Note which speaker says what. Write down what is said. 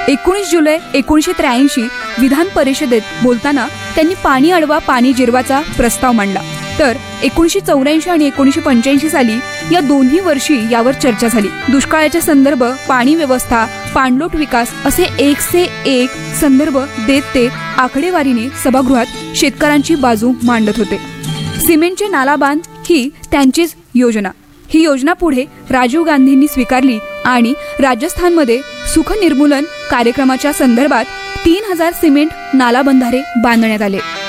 Speaker 1: 19 जुलै 1983 विधान परिषदेत बोलताना त्यांनी पाणी अडवा पाणी जिरवाचा प्रस्ताव मांडला. तर 1984 आणि 1985 साली या दोन्ही वर्षी यावर चर्चा झाली. दुष्काळाच्या संदर्भ, पाणी व्यवस्था, पाणलोट विकास असे एकसे एक संदर्भ देत ते आकडेवारीने सभागृहात शेतकऱ्यांची बाजू मांडत होते. सिमेंटचे नाला बांध ही त्यांचीच योजना. ही योजना पुढे राजीव गांधींनी स्वीकारली आणि राजस्थानमध्ये सुख निर्मूलन कार्यक्रमाच्या संदर्भात 3000 सिमेंट नालाबंधारे बांधण्यात आले.